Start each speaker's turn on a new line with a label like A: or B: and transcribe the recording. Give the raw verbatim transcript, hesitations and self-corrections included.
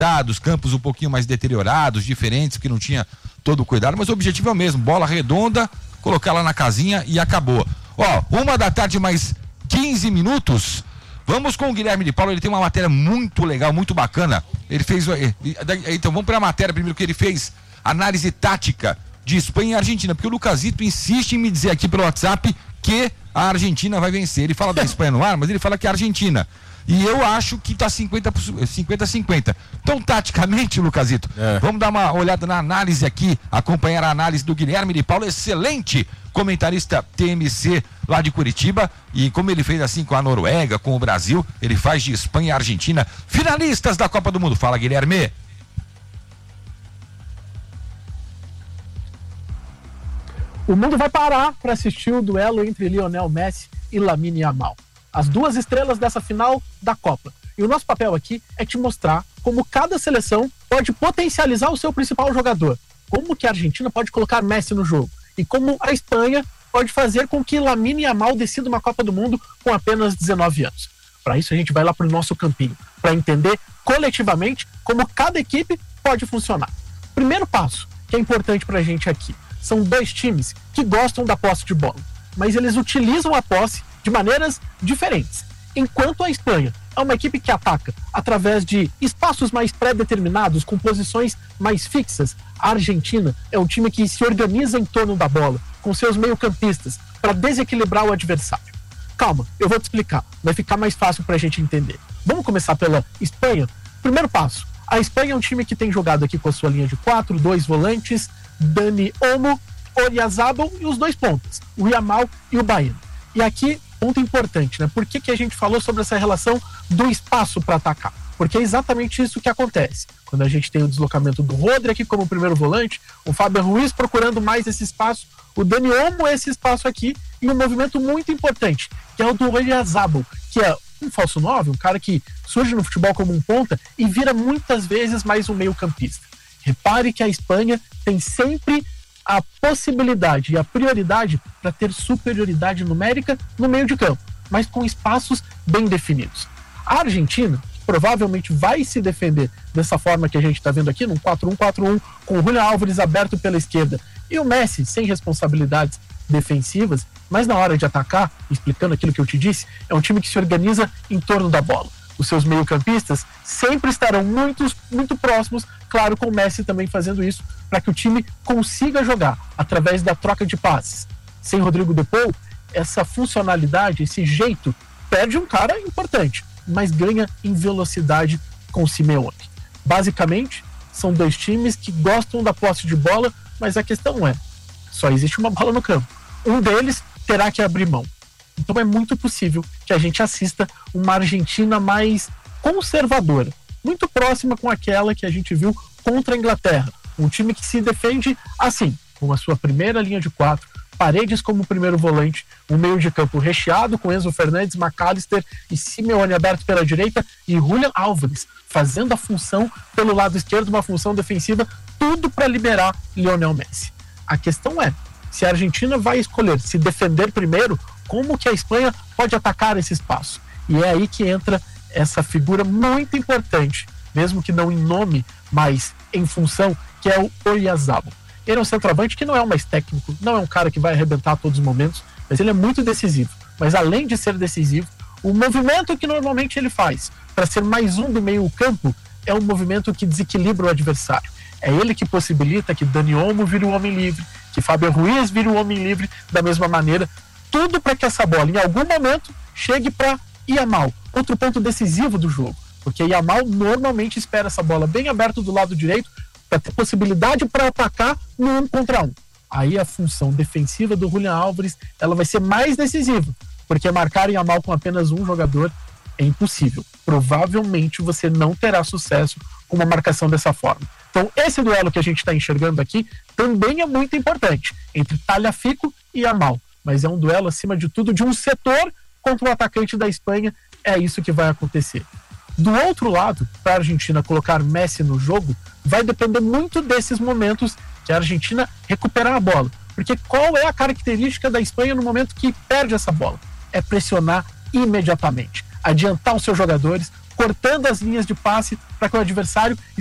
A: dados, campos um pouquinho mais deteriorados, diferentes, porque não tinha todo o cuidado, mas o objetivo é o mesmo, bola redonda, colocar lá na casinha e acabou. Ó, uma da tarde mais quinze minutos, vamos com o Guilherme de Paulo, ele tem uma matéria muito legal, muito bacana, ele fez, então vamos para a matéria primeiro que ele fez, análise tática de Espanha e Argentina, porque o Lucasito insiste em me dizer aqui pelo WhatsApp que a Argentina vai vencer, ele fala da Espanha no ar, mas ele fala que é a Argentina. E eu acho que tá cinquenta a cinquenta. Então, taticamente, Lucasito, é. vamos dar uma olhada na análise aqui, acompanhar a análise do Guilherme de Paulo, excelente comentarista T M C lá de Curitiba. E como ele fez assim com a Noruega, com o Brasil, ele faz de Espanha e Argentina finalistas da Copa do Mundo. Fala, Guilherme.
B: O mundo vai parar para assistir o duelo entre Lionel Messi e Lamine Yamal. As duas estrelas dessa final da Copa. E o nosso papel aqui é te mostrar como cada seleção pode potencializar o seu principal jogador. Como que a Argentina pode colocar Messi no jogo. E como a Espanha pode fazer com que Lamine Yamal decida uma Copa do Mundo com apenas dezenove anos. Para isso a gente vai lá para o nosso campinho, para entender coletivamente como cada equipe pode funcionar. Primeiro passo, que é importante para a gente aqui, são dois times que gostam da posse de bola, mas eles utilizam a posse de maneiras diferentes. Enquanto a Espanha é uma equipe que ataca através de espaços mais pré-determinados, com posições mais fixas, a Argentina é um time que se organiza em torno da bola, com seus meio-campistas, para desequilibrar o adversário. Calma, eu vou te explicar, vai ficar mais fácil para a gente entender. Vamos começar pela Espanha? Primeiro passo, a Espanha é um time que tem jogado aqui com a sua linha de quatro, dois volantes, Dani Olmo, Oyarzabal e os dois pontas, o Yamal e o Baena. E aqui, ponto importante, né? Por que que a gente falou sobre essa relação do espaço para atacar? Porque é exatamente isso que acontece. Quando a gente tem o deslocamento do Rodri aqui como primeiro volante, o Fábio Ruiz procurando mais esse espaço, o Dani Olmo esse espaço aqui, e um movimento muito importante, que é o do Oyarzabal, que é um falso nove, um cara que surge no futebol como um ponta e vira muitas vezes mais um meio-campista. Repare que a Espanha tem sempre a possibilidade e a prioridade para ter superioridade numérica no meio de campo, mas com espaços bem definidos. A Argentina provavelmente vai se defender dessa forma que a gente está vendo aqui, num quatro um quatro um, com o Julián Álvares aberto pela esquerda e o Messi sem responsabilidades defensivas, mas na hora de atacar, explicando aquilo que eu te disse, é um time que se organiza em torno da bola. Os seus meio-campistas sempre estarão muito, muito próximos, claro, com o Messi também fazendo isso, para que o time consiga jogar através da troca de passes. Sem Rodrigo de Paul, essa funcionalidade, esse jeito, perde um cara importante, mas ganha em velocidade com o Simeone. Basicamente, são dois times que gostam da posse de bola, mas a questão é, só existe uma bola no campo. Um deles terá que abrir mão. Então é muito possível que a gente assista uma Argentina mais conservadora, muito próxima com aquela que a gente viu contra a Inglaterra. Um time que se defende assim, com a sua primeira linha de quatro, Paredes como primeiro volante, um meio de campo recheado com Enzo Fernandes, McAllister e Simeone aberto pela direita e Julián Álvares fazendo a função pelo lado esquerdo, uma função defensiva, tudo para liberar Lionel Messi. A questão é, se a Argentina vai escolher se defender primeiro, como que a Espanha pode atacar esse espaço? E é aí que entra essa figura muito importante, mesmo que não em nome, mas em função, que é o Oyarzabal. Ele é um centroavante que não é o mais técnico, não é um cara que vai arrebentar a todos os momentos, mas ele é muito decisivo. Mas além de ser decisivo, o movimento que normalmente ele faz para ser mais um do meio campo é um movimento que desequilibra o adversário. É ele que possibilita que Dani Olmo vire o homem livre, que Fábio Ruiz vire o homem livre da mesma maneira, tudo para que essa bola em algum momento chegue para Yamal, outro ponto decisivo do jogo, porque Yamal normalmente espera essa bola bem aberta do lado direito para ter possibilidade para atacar no um contra um. Aí a função defensiva do Julián Álvares ela vai ser mais decisiva, porque marcar Yamal com apenas um jogador é impossível. Provavelmente você não terá sucesso com uma marcação dessa forma. Então esse duelo que a gente está enxergando aqui também é muito importante, entre Tagliafico e Yamal, mas é um duelo acima de tudo de um setor contra o atacante da Espanha, é isso que vai acontecer. Do outro lado, para a Argentina colocar Messi no jogo, vai depender muito desses momentos que a Argentina recuperar a bola. Porque qual é a característica da Espanha no momento que perde essa bola? É pressionar imediatamente, adiantar os seus jogadores, cortando as linhas de passe para que o adversário